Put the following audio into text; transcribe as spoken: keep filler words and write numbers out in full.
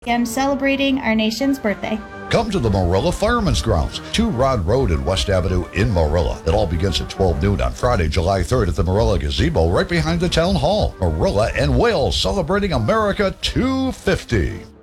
and celebrating our nation's birthday. Come to the Marilla Fireman's Grounds, two Rod Road and West Avenue in Marilla. It all begins at twelve noon on Friday, July third at the Marilla Gazebo right behind the Town Hall. Marilla and Wales celebrating America two fifty.